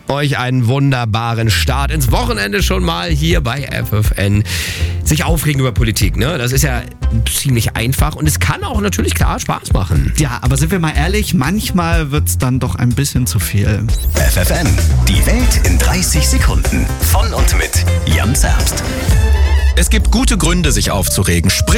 euch einen wunderbaren Start ins Wochenende schon mal hier bei FFN. Sich aufregen über Politik, ne? Das ist ja ziemlich einfach und es kann auch natürlich klar Spaß machen. Ja, aber sind wir mal ehrlich, manchmal wird's dann doch ein bisschen zu viel. FFN, die Welt in 30 Sekunden. Von und mit Jan Zerbst. Es gibt gute Gründe, sich aufzuregen.